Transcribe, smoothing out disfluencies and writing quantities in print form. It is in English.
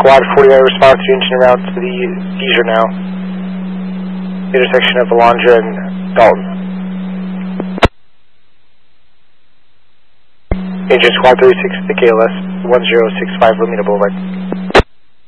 Squad 49 response to engine route to the seizure now. Intersection of Alondra and Dalton. Engine Squad 36 to KLS 1065 Lamina Boulevard.